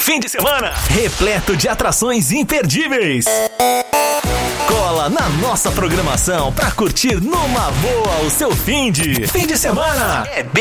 fim de semana repleto de atrações imperdíveis. Cola na nossa programação pra curtir numa boa o seu fim de semana. É